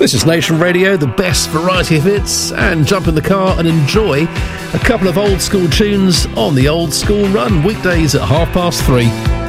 This is Nation Radio, the best variety of hits, and jump in the car and enjoy a couple of old school tunes on the Old School Run, weekdays at 3:30.